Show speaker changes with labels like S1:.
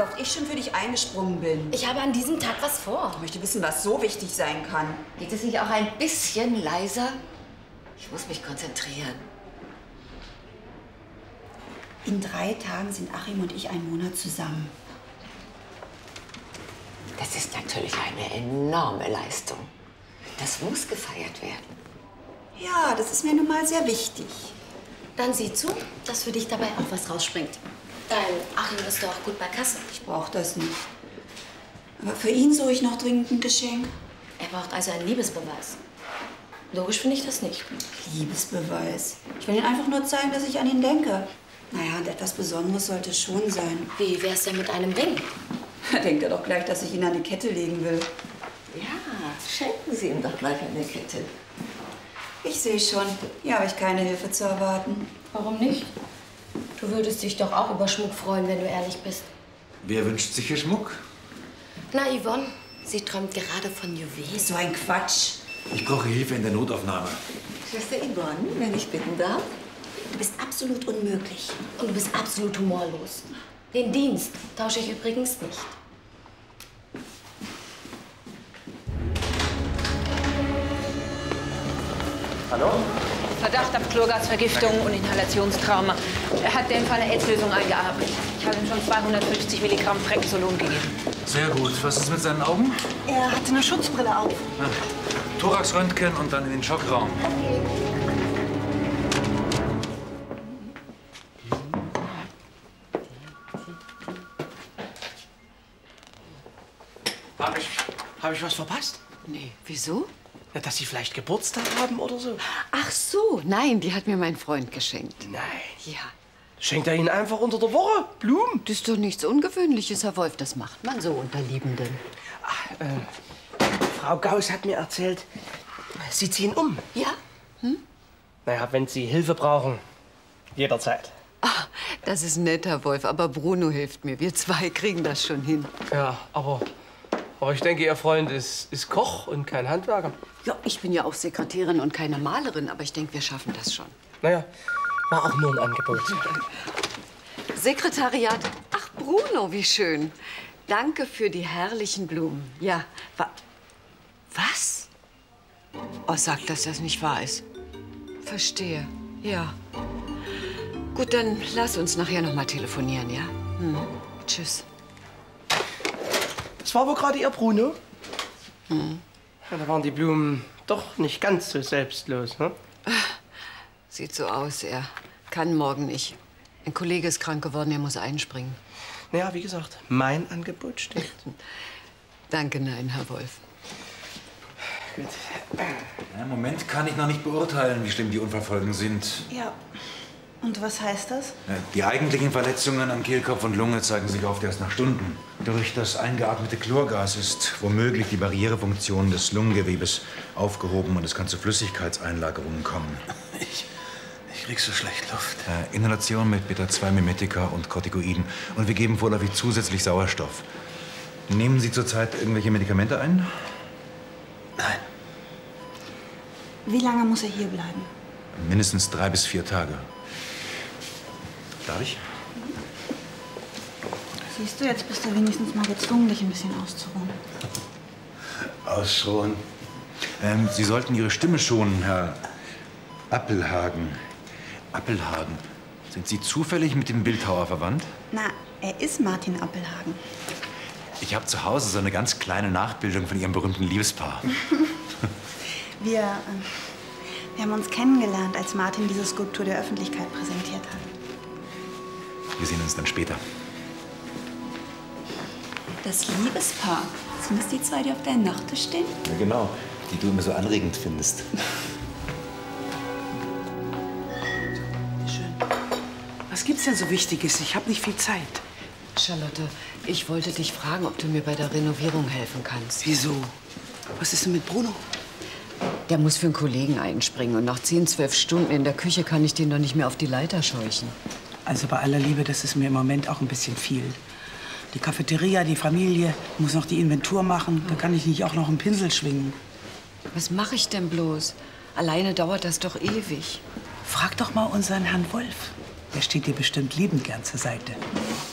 S1: oft ich schon für dich eingesprungen bin.
S2: Ich habe an diesem Tag was vor.
S1: Ich möchte wissen, was so wichtig sein kann.
S3: Geht es nicht auch ein bisschen leiser? Ich muss mich konzentrieren.
S1: In 3 Tagen sind Achim und ich einen Monat zusammen.
S3: Das ist natürlich eine enorme Leistung. Das muss gefeiert werden.
S1: Ja, das ist mir nun mal sehr wichtig.
S2: Dann sieh zu, dass für dich dabei auch was rausspringt. Dein Achim ist doch gut bei Kasse.
S1: Ich brauche das nicht. Aber für ihn suche ich noch dringend ein Geschenk.
S2: Er braucht also einen Liebesbeweis. Logisch finde ich das nicht.
S1: Liebesbeweis. Ich will ihm einfach nur zeigen, dass ich an ihn denke. Naja, und etwas Besonderes sollte es schon sein.
S2: Wie wär's denn mit einem Ring?
S1: Da denkt er doch gleich, dass ich ihn an eine Kette legen will.
S3: Ja, schenken Sie ihm doch gleich eine Kette.
S1: Ich sehe schon. Hier habe ich keine Hilfe zu erwarten.
S2: Warum nicht? Du würdest dich doch auch über Schmuck freuen, wenn du ehrlich bist.
S4: Wer wünscht sich hier Schmuck?
S2: Na, Yvonne, sie träumt gerade von Juwelen.
S1: So ein Quatsch.
S4: Ich brauche Hilfe in der Notaufnahme.
S3: Schwester Yvonne, wenn ich bitten darf.
S1: Du bist absolut unmöglich.
S2: Und du bist absolut humorlos. Den Dienst tausche ich übrigens nicht.
S4: Hallo?
S5: Verdacht auf Chlorgasvergiftung und Inhalationstrauma. Er hat den Fall eine AIDS-Lösung eingeatmet. Ich habe ihm schon 250 Milligramm Prednisolon gegeben.
S4: Sehr gut. Was ist mit seinen Augen?
S1: Er hatte eine Schutzbrille auf.
S4: Thoraxröntgen und dann in den Schockraum.
S6: Hab ich was verpasst?
S3: Nee, wieso?
S6: Ja, dass Sie vielleicht Geburtstag haben oder so?
S3: Ach so, nein, die hat mir mein Freund geschenkt.
S6: Nein.
S3: Ja.
S6: Schenkt er Ihnen einfach unter der Woche Blumen?
S3: Das ist doch nichts Ungewöhnliches, Herr Wolf. Das macht man so unter Liebenden.
S6: Frau Gauss hat mir erzählt, Sie ziehen um.
S3: Ja?
S6: Naja, wenn Sie Hilfe brauchen, jederzeit.
S3: Ach, das ist nett, Herr Wolf. Aber Bruno hilft mir. Wir 2 kriegen das schon hin.
S6: Ja, aber ich denke, Ihr Freund ist Koch und kein Handwerker.
S3: Ja, ich bin ja auch Sekretärin und keine Malerin. Aber ich denke, wir schaffen das schon.
S6: Naja, war auch nur ein Angebot.
S3: Sekretariat. Ach, Bruno, wie schön. Danke für die herrlichen Blumen. Ja, was? Oh, sag, dass das nicht wahr ist. Verstehe, ja. Gut, dann lass uns nachher noch mal telefonieren, ja? Tschüss.
S6: Das war wohl gerade Ihr Bruno? Ja, da waren die Blumen doch nicht ganz so selbstlos, ne?
S3: Sieht so aus, er kann morgen nicht. Ein Kollege ist krank geworden, er muss einspringen.
S6: Naja, wie gesagt, mein Angebot steht.
S3: Danke, nein, Herr Wolf.
S6: Gut.
S4: Ja, im Moment kann ich noch nicht beurteilen, wie schlimm die Unfallfolgen sind.
S1: Ja. Und was heißt das?
S4: Ja, die eigentlichen Verletzungen an Kehlkopf und Lunge zeigen sich oft erst nach Stunden. Durch das eingeatmete Chlorgas ist womöglich die Barrierefunktion des Lungengewebes aufgehoben und es kann zu Flüssigkeitseinlagerungen kommen.
S7: Ich krieg so schlecht Luft.
S4: Inhalation mit Beta-2-Mimetika und Corticoiden. Und wir geben vorläufig zusätzlich Sauerstoff. Nehmen Sie zurzeit irgendwelche Medikamente ein?
S7: Nein.
S1: Wie lange muss er hier bleiben?
S4: Mindestens 3 bis 4 Tage. Darf ich?
S1: Siehst du, jetzt bist du wenigstens mal gezwungen, dich ein bisschen auszuruhen.
S7: Ausruhen.
S4: Sie sollten Ihre Stimme schonen, Herr Appelhagen. Appelhagen. Sind Sie zufällig mit dem Bildhauer verwandt?
S1: Na, er ist Martin Appelhagen.
S4: Ich habe zu Hause so eine ganz kleine Nachbildung von Ihrem berühmten Liebespaar.
S1: Wir haben uns kennengelernt, als Martin diese Skulptur der Öffentlichkeit präsentiert hat.
S4: Wir sehen uns dann später.
S1: Das Liebespaar. Sind das die 2, die auf deinem Nachttisch stehen?
S4: Ja, genau. Die du immer so anregend findest.
S8: Schön. Was gibt's denn so Wichtiges? Ich habe nicht viel Zeit.
S3: Charlotte, ich wollte dich fragen, ob du mir bei der Renovierung helfen kannst.
S8: Wieso? Was ist denn mit Bruno?
S3: Der muss für einen Kollegen einspringen. Und nach 10, 12 Stunden in der Küche kann ich den doch nicht mehr auf die Leiter scheuchen.
S8: Also bei aller Liebe, das ist mir im Moment auch ein bisschen viel. Die Cafeteria, die Familie, muss noch die Inventur machen. Da kann ich nicht auch noch einen Pinsel schwingen.
S3: Was mache ich denn bloß? Alleine dauert das doch ewig.
S8: Frag doch mal unseren Herrn Wolf. Der steht dir bestimmt liebend gern zur Seite.